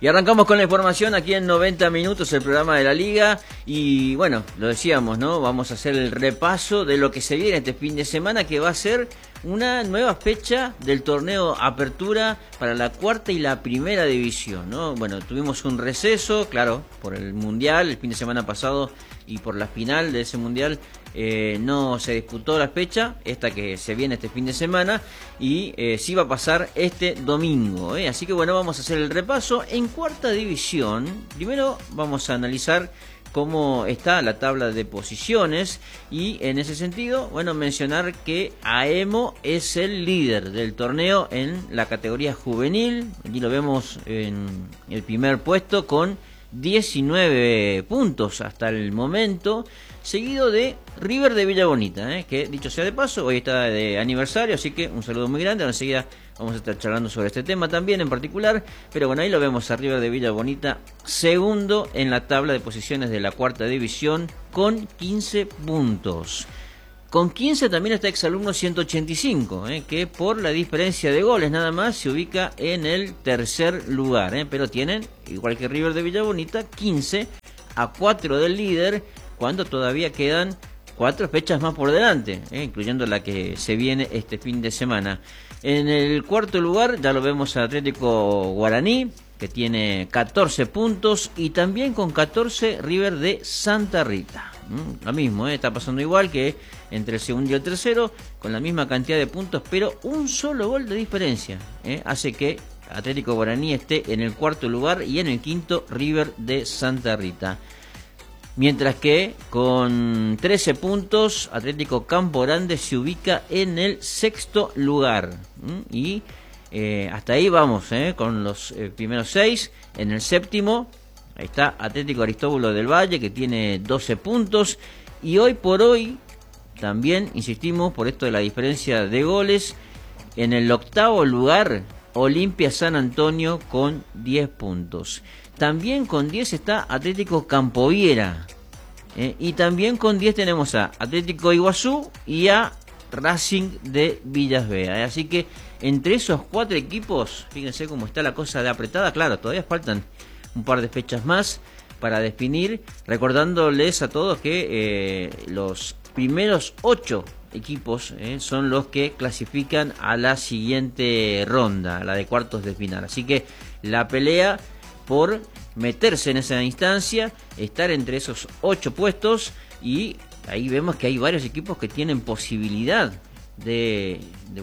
Y arrancamos con la información aquí en 90 minutos, el programa de la Liga. Y bueno, lo decíamos, ¿no? Vamos a hacer el repaso de lo que se viene este fin de semana, que va a ser una nueva fecha del torneo Apertura para la cuarta y la primera división, ¿no? Bueno, tuvimos un receso, claro, por el Mundial el fin de semana pasado y por la final de ese Mundial. No se disputó la fecha, esta que se viene este fin de semana, y sí va a pasar este domingo, así que bueno, vamos a hacer el repaso. En cuarta división, primero vamos a analizar cómo está la tabla de posiciones, y en ese sentido, bueno, mencionar que AEMO es el líder del torneo en la categoría juvenil. Aquí lo vemos en el primer puesto con 19 puntos hasta el momento, seguido de River de Villa Bonita, que dicho sea de paso, hoy está de aniversario, así que un saludo muy grande. Enseguida vamos a estar charlando sobre este tema también en particular, pero bueno, ahí lo vemos a River de Villa Bonita, segundo en la tabla de posiciones de la cuarta división con 15 puntos. Con 15 también está Exalumno 185, que por la diferencia de goles nada más se ubica en el tercer lugar, pero tienen, igual que River de Villa Bonita, 15 a 4 del líder, cuando todavía quedan 4 fechas más por delante, incluyendo la que se viene este fin de semana. En el cuarto lugar ya lo vemos a Atlético Guaraní, que tiene 14 puntos, y también con 14 River de Santa Rita. Lo mismo, está pasando igual que entre el segundo y el tercero, con la misma cantidad de puntos, pero un solo gol de diferencia hace que Atlético Guaraní esté en el cuarto lugar y en el quinto River de Santa Rita. Mientras que con 13 puntos, Atlético Campo Grande se ubica en el sexto lugar. Y hasta ahí vamos, con los primeros 6. En el séptimo, ahí está Atlético Aristóbulo del Valle, que tiene 12 puntos. Y hoy por hoy, también insistimos por esto de la diferencia de goles, en el octavo lugar, Olimpia San Antonio con 10 puntos. También con 10 está Atlético Campoviera. Y también con 10 tenemos a Atlético Iguazú y a Racing de Villas Bea. Así que entre esos 4 equipos, fíjense cómo está la cosa de apretada. Claro, todavía faltan un par de fechas más para definir. Recordándoles a todos que los primeros 8 equipos son los que clasifican a la siguiente ronda, la de cuartos de final. Así que la pelea por meterse en esa instancia, estar entre esos 8 puestos, y ahí vemos que hay varios equipos que tienen posibilidad de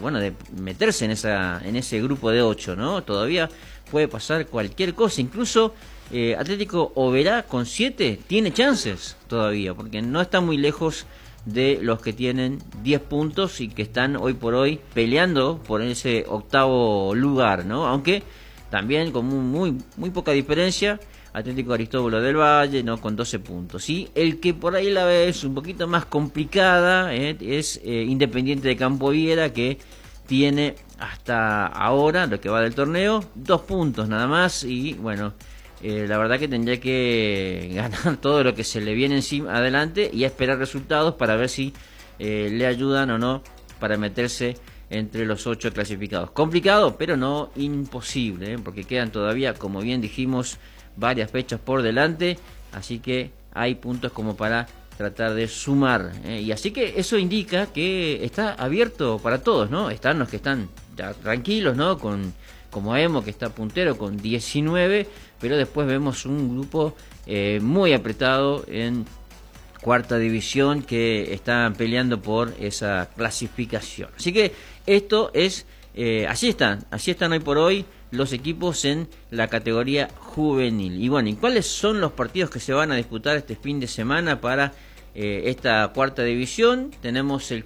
meterse en ese grupo de 8, ¿no? Todavía puede pasar cualquier cosa, incluso Atlético Oberá con 7 tiene chances todavía, porque no está muy lejos de los que tienen 10 puntos y que están hoy por hoy peleando por ese octavo lugar, ¿no? Aunque también con muy poca diferencia, Atlético Aristóbulo del Valle, ¿no? Con 12 puntos. Y el que por ahí la ve es un poquito más complicada, es Independiente de Campoviera, que tiene hasta ahora, lo que va del torneo, 2 puntos nada más. Y bueno, la verdad que tendría que ganar todo lo que se le viene encima adelante y esperar resultados para ver si le ayudan o no para meterse entre los 8 clasificados. Complicado, pero no imposible, porque quedan todavía, como bien dijimos, varias fechas por delante, así que hay puntos como para tratar de sumar, y así que eso indica que está abierto para todos, ¿no? Están los que están ya tranquilos, ¿no? Como AEMO, que está puntero con 19, pero después vemos un grupo muy apretado en cuarta división que están peleando por esa clasificación. Así que esto es, así están hoy por hoy los equipos en la categoría juvenil. Y bueno, ¿y cuáles son los partidos que se van a disputar este fin de semana para esta cuarta división? Tenemos el